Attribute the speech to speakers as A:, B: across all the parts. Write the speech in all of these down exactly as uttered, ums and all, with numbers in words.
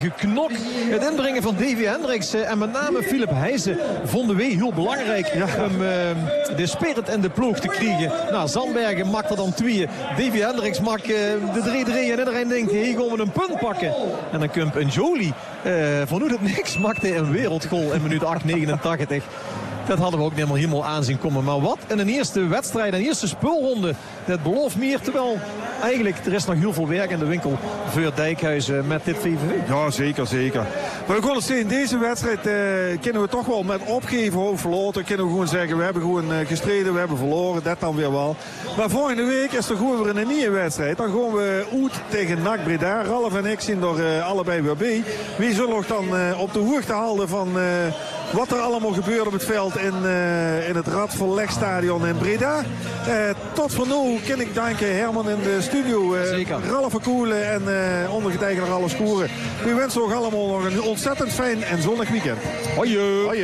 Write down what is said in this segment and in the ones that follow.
A: Geknok, het inbrengen van Davy Hendricks en met name Philip Heijzen vonden wij heel belangrijk ja. om uh, de spirit en de ploeg te krijgen. Nou, Zandbergen maakt er dan twee. Davy Hendricks maakt uh, de drie drie en iedereen denkt, hier gaan we een punt pakken. En dan komt een Jolie, uh, vanuit het niks, maakte een wereldgoal in minuut acht negenentachtig. Dat hadden we ook niet helemaal aanzien komen. Maar wat in een eerste wedstrijd, een eerste speelronde, dat belooft meer. Terwijl eigenlijk er is nog heel veel werk in de winkel voor Dijkhuizen met dit V V V.
B: Ja, zeker, zeker. Maar we kunnen in deze wedstrijd uh, kunnen we toch wel met opgeven hoofd verloten. Kunnen we gewoon zeggen, we hebben gewoon uh, gestreden, we hebben verloren. Dat dan weer wel. Maar volgende week is er gewoon weer een nieuwe wedstrijd. Dan gaan we uit tegen N A C Breda. Ralf en ik zien er uh, allebei weer bij. Wie zullen nog dan uh, op de hoogte houden van uh, wat er allemaal gebeurt op het veld in, uh, in het Radverlegstadion in Breda. Uh, tot voor nu kan ik danken Herman in de studio. Uh,
A: Zeker.
B: Ralf Verkoelen en uh, ondergetekende Ralf Skoeren. We wensen ook allemaal nog een ontzettend fijn en zonnig weekend.
A: Hoi.
B: Hoi.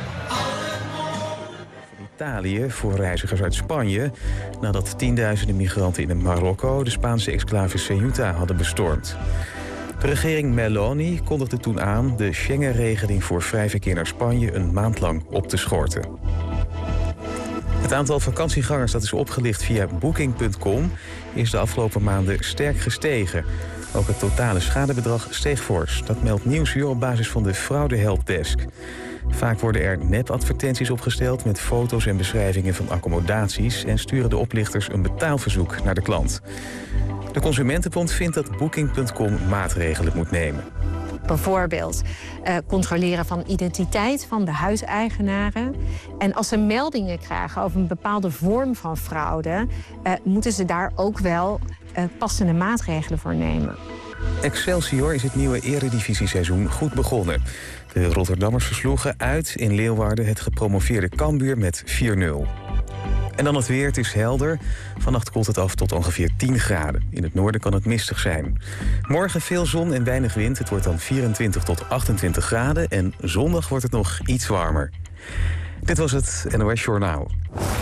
C: Italië voor reizigers uit Spanje nadat tienduizenden migranten in Marokko de Spaanse exclave Ceuta hadden bestormd. De regering Meloni kondigde toen aan de Schengen-regeling voor vrij verkeer naar Spanje een maand lang op te schorten. Het aantal vakantiegangers dat is opgelicht via booking punt com is de afgelopen maanden sterk gestegen. Ook het totale schadebedrag steeg fors. Dat meldt Nieuwsuur op basis van de fraudehelpdesk. Vaak worden er nepadvertenties opgesteld met foto's en beschrijvingen van accommodaties en sturen de oplichters een betaalverzoek naar de klant. De Consumentenbond vindt dat booking punt com maatregelen moet nemen.
D: Bijvoorbeeld uh, controleren van identiteit van de huiseigenaren. En als ze meldingen krijgen over een bepaalde vorm van fraude, Uh, moeten ze daar ook wel uh, passende maatregelen voor nemen.
C: Excelsior is het nieuwe eredivisieseizoen goed begonnen. De Rotterdammers versloegen uit in Leeuwarden het gepromoveerde Cambuur met vier nul. En dan het weer, het is helder. Vannacht koelt het af tot ongeveer tien graden. In het noorden kan het mistig zijn. Morgen veel zon en weinig wind. Het wordt dan vierentwintig tot achtentwintig graden. En zondag wordt het nog iets warmer. Dit was het N O S Journaal.